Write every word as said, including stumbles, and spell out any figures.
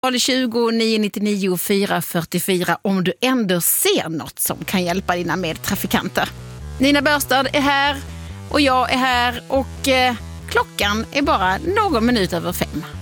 tjugo nio nittionio fyra fyrtiofyra om du ändå ser något som kan hjälpa dina medtrafikanter. Nina Börstad är här och jag är här och eh, klockan är bara någon minut över fem.